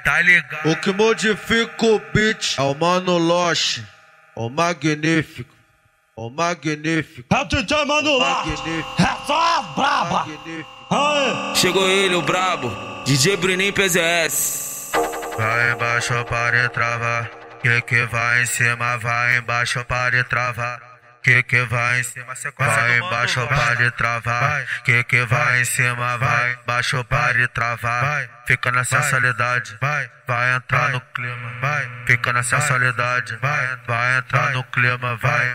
tá ligado? O que modifica o beat é o Mano Loche, o magnífico, o magnífico. É o DJ Mano Loche, é só as braba. Chegou ele, o brabo, DJ Bruninho PZS. Vai embaixo para travar, que vai em cima, vai embaixo para travar. Que vai em cima, vai embaixo para travar. Que vai em cima, vai embaixo para travar. Fica na sensualidade, vai entrar no clima, fica na sensualidade, vai entrar no clima, vai